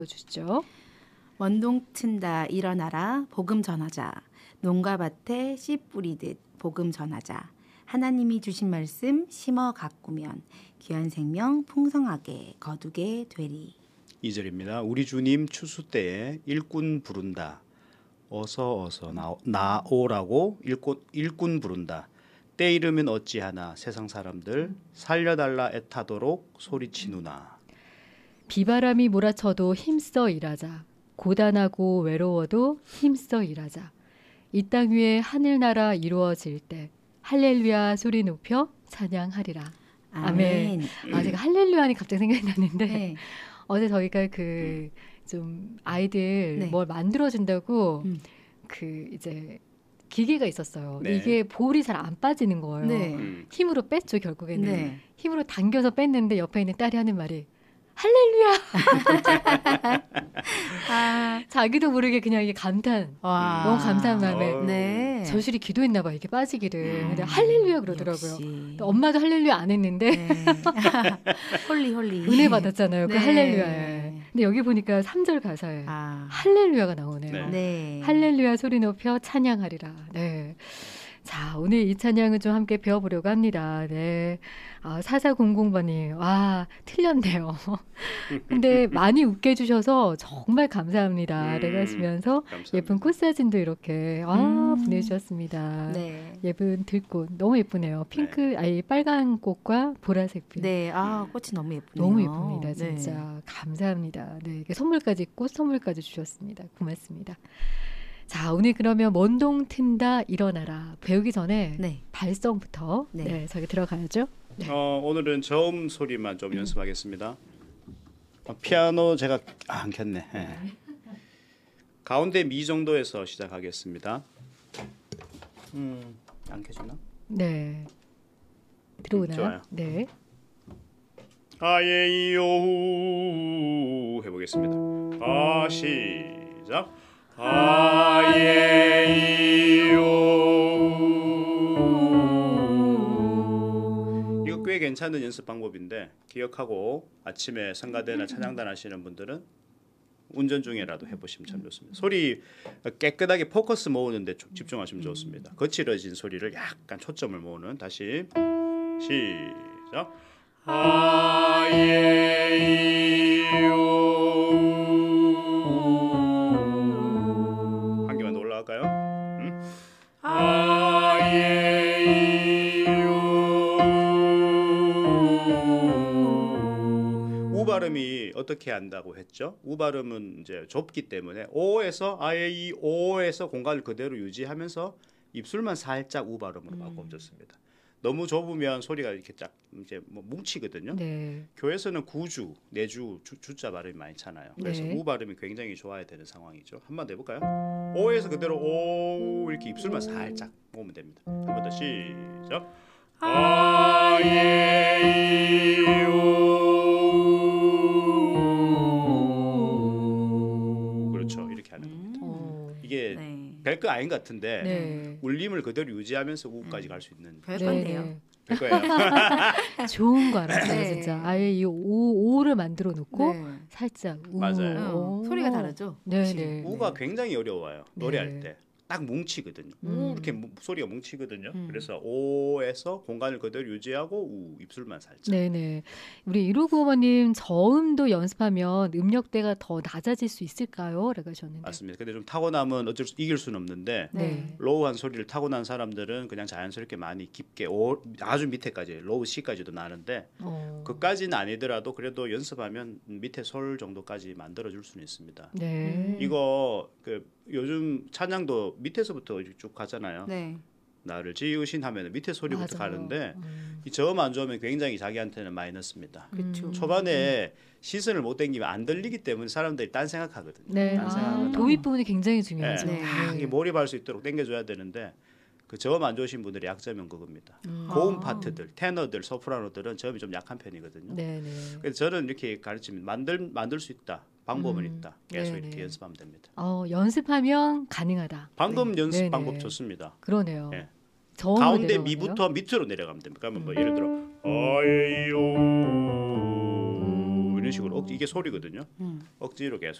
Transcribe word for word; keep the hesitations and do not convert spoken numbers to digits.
주시죠. 원동 튼다 일어나라 복음 전하자. 농가 밭에 씨 뿌리듯 복음 전하자. 하나님이 주신 말씀 심어 가꾸면 귀한 생명 풍성하게 거두게 되리. 이 절입니다. 우리 주님 추수 때에 일꾼 부른다. 어서 어서 나오, 나오라고 일꾼, 일꾼 부른다. 때 이르면 어찌하나 세상 사람들 살려달라 애타도록 소리치누나. 비바람이 몰아쳐도 힘써 일하자. 고단하고 외로워도 힘써 일하자. 이 땅 위에 하늘나라 이루어질 때 할렐루야 소리 높여 찬양하리라. 아멘. 아멘. 아, 제가 할렐루야니 갑자기 생각이 났는데 네. 어제 저희가 그 좀 아이들 네. 뭘 만들어준다고 음. 그 이제 기계가 있었어요. 네. 이게 볼이 잘 안 빠지는 거예요. 네. 음. 힘으로 뺐죠 결국에는. 네. 힘으로 당겨서 뺐는데 옆에 있는 딸이 하는 말이 할렐루야. 아, 자기도 모르게 그냥 이게 감탄. 와. 너무 감사한 마음에 네. 절실히 기도했나 봐 이게 빠지기를. 음. 근데 할렐루야 그러더라고요. 엄마도 할렐루야 안 했는데 네. 홀리 홀리 은혜 받았잖아요. 네. 그 할렐루야에. 근데 여기 보니까 삼 절 가사에 아. 할렐루야가 나오네요. 네. 네. 할렐루야 소리 높여 찬양하리라. 네. 자, 오늘 이 찬양을 좀 함께 배워보려고 합니다. 네. 아, 사사공공 번님, 와, 틀렸네요. 근데 많이 웃게 해주셔서 정말 감사합니다. 라고 음, 하시면서 감사합니다. 예쁜 꽃사진도 이렇게, 아, 음. 보내주셨습니다. 네. 예쁜 들꽃, 너무 예쁘네요. 핑크, 네. 아니, 빨간 꽃과 보라색빛. 네, 아, 꽃이 너무 예쁘네요. 너무 예쁩니다, 진짜. 네. 감사합니다. 네, 선물까지, 꽃 선물까지 주셨습니다. 고맙습니다. 자, 오늘 그러면 원동 튼다 일어나라 배우기 전에 네. 발성부터 네. 네, 저기 들어가야죠. 네. 어, 오늘은 저음 소리만 좀 음. 연습하겠습니다. 어, 피아노 제가 아, 안 켰네. 네. 가운데 미 정도에서 시작하겠습니다. 음, 안 켜지나? 네. 들어오나요? 음, 좋아요. 네. 아예이요 해보겠습니다. 아 시작. 아예이요. 이거 꽤 괜찮은 연습 방법인데 기억하고 아침에 성가대나 찬양단 하시는 분들은 운전 중에라도 해보시면 참 좋습니다. 소리 깨끗하게 포커스 모으는데 집중하시면 좋습니다. 거칠어진 소리를 약간 초점을 모으는. 다시 시작. 아예이요. 할까요? 음? 아예이요. 우 발음이 어떻게 한다고 했죠? 우 발음은 이제 좁기 때문에 오에서 아예이오에서 공간을 그대로 유지하면서 입술만 살짝 우 발음으로 바꾸면 좋습니다. 너무 좁으면 소리가 이렇게 쫙 이제 뭐 뭉치거든요. 네. 교회에서는 구주, 내주, 주, 주자 발음이 많잖아요. 그래서 네. 우 발음이 굉장히 좋아야 되는 상황이죠. 한 번 더 해볼까요? 오에서 그대로 오 이렇게 입술만 살짝 모으면 됩니다. 한 번 더 시작. 아예이오. 그렇죠. 이렇게 하는 겁니다. 음. 이게 네. 별거 아닌 것 같은데 네. 울림을 그대로 유지하면서 우까지 갈 수 있는 별건데요. 네. 좋은 거 알았어요. 네. 진짜 아예 이 오, 오를 만들어 놓고 네. 살짝 우. 맞아요. 어, 소리가 다르죠. 네, 네. 우가 굉장히 어려워요. 노래할 때. 딱 뭉치거든요. 음. 우 이렇게 무, 소리가 뭉치거든요. 음. 그래서 오에서 공간을 그대로 유지하고 우 입술만 살짝. 네네. 우리 일오구오번님 저음도 연습하면 음역대가 더 낮아질 수 있을까요? 라고 하셨는데. 맞습니다. 근데 좀 타고나면 어쩔 수 이길 수는 없는데 네. 로우한 소리를 타고난 사람들은 그냥 자연스럽게 많이 깊게 오, 아주 밑에까지 로우 C까지도 나는데 어. 그까지는 아니더라도 그래도 연습하면 밑에 솔 정도까지 만들어줄 수는 있습니다. 네. 이거 그 요즘 찬양도 밑에서부터 쭉 가잖아요. 네. 나를 지으신 하면 밑에 소리부터 맞아요. 가는데 음. 이 저음 안 좋으면 굉장히 자기한테는 마이너스입니다. 그렇죠. 초반에 음. 시선을 못 당기면 안 들리기 때문에 사람들이 딴 생각하거든요. 네. 딴 아, 도입 부분이 굉장히 중요하죠. 네. 네. 몰입할 수 있도록 당겨줘야 되는데 그 저음 안 좋으신 분들의 약점은 그겁니다. 음. 고음 파트들, 테너들, 소프라노들은 저음이 좀 약한 편이거든요. 네네. 그래서 저는 이렇게 가르치면 만들 만들 수 있다. 방법은 음. 있다. 계속 네네. 이렇게 연습하면 됩니다. 어, 연습하면 가능하다. 방금 네. 연습 네네. 방법 좋습니다. 그러네요. 네. 가운데 미부터 밑으로 내려가면 됩니다. 그러면 뭐 음. 예를 들어 아예요 이런 이런 식으로 억, 이게 소리거든요. 음. 억지로 계속